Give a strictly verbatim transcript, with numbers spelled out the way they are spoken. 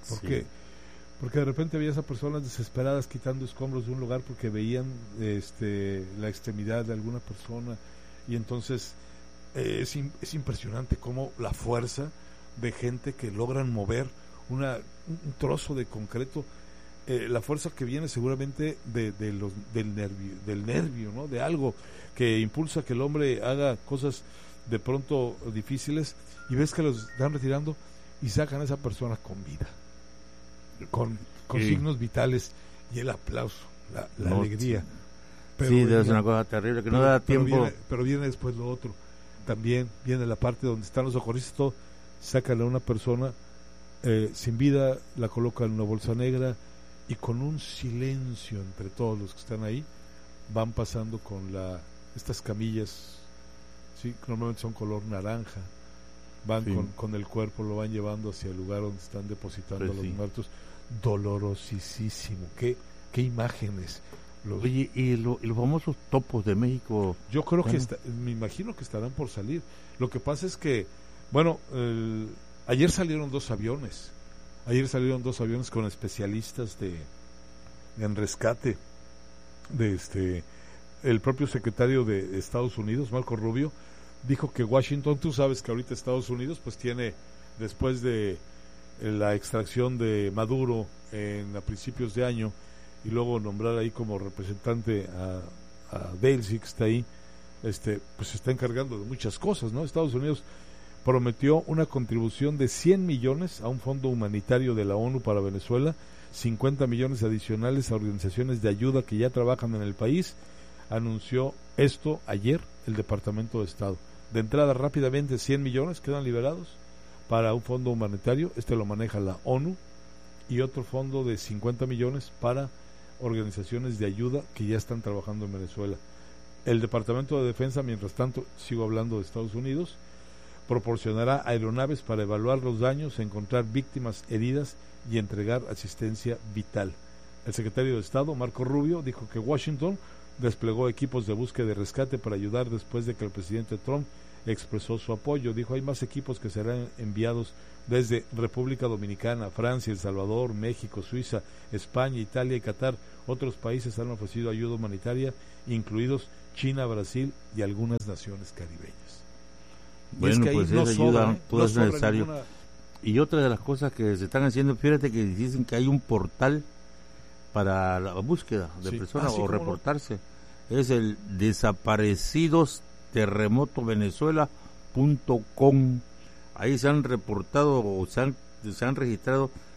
¿Por sí. qué? Porque de repente veías a personas desesperadas quitando escombros de un lugar porque veían este, la extremidad de alguna persona, y entonces eh, es, in, es impresionante cómo la fuerza de gente que logran mover una, un trozo de concreto, eh, la fuerza que viene seguramente de, de los, del nervio, del nervio, ¿no? De algo que impulsa que el hombre haga cosas de pronto difíciles, y ves que los están retirando y sacan a esa persona con vida, con, con sí. signos vitales, y el aplauso, la, la no, alegría. Sí, pero sí venía, es una cosa terrible que pero, no da pero tiempo. Viene, pero viene después lo otro. También viene la parte donde están los socorristas, todo, sacan a una persona eh, sin vida, la colocan en una bolsa negra, y con un silencio entre todos los que están ahí, van pasando con la estas camillas, sí, que normalmente son color naranja, van sí. con, con el cuerpo, lo van llevando hacia el lugar donde están depositando pues a los sí. muertos. Dolorosísimo, qué, qué imágenes. Los... Oye, ¿y, lo, ¿y los famosos topos de México? Yo creo bueno. que, está, me imagino que estarán por salir. Lo que pasa es que, bueno, el, ayer salieron dos aviones, ayer salieron dos aviones con especialistas de en rescate, de este, el propio secretario de Estados Unidos, Marco Rubio, dijo que Washington, tú sabes que ahorita Estados Unidos pues tiene, después de la extracción de Maduro en a principios de año, y luego nombrar ahí como representante a, a Delsey, que está ahí, este, pues se está encargando de muchas cosas, ¿no? Estados Unidos prometió una contribución de cien millones a un fondo humanitario de la ONU para Venezuela, cincuenta millones adicionales a organizaciones de ayuda que ya trabajan en el país. Anunció esto ayer el Departamento de Estado. De entrada, rápidamente, cien millones quedan liberados para un fondo humanitario, este lo maneja la ONU, y otro fondo de cincuenta millones para organizaciones de ayuda que ya están trabajando en Venezuela. El Departamento de Defensa, mientras tanto, sigo hablando de Estados Unidos, proporcionará aeronaves para evaluar los daños, encontrar víctimas heridas y entregar asistencia vital. El secretario de Estado, Marco Rubio, dijo que Washington desplegó equipos de búsqueda y rescate para ayudar después de que el presidente Trump expresó su apoyo. Dijo, hay más equipos que serán enviados desde República Dominicana, Francia, El Salvador, México, Suiza, España, Italia y Qatar. Otros países han ofrecido ayuda humanitaria, incluidos China, Brasil y algunas naciones caribeñas. Bueno, es que pues no esa ayuda, sobra, ¿eh? todo no es necesario. Ninguna... Y otra de las cosas que se están haciendo, fíjate que dicen que hay un portal para la búsqueda de sí. personas ah, sí, o reportarse. No? Es el desaparecidos terremoto venezuela punto com. Ahí se han reportado o se han, se han registrado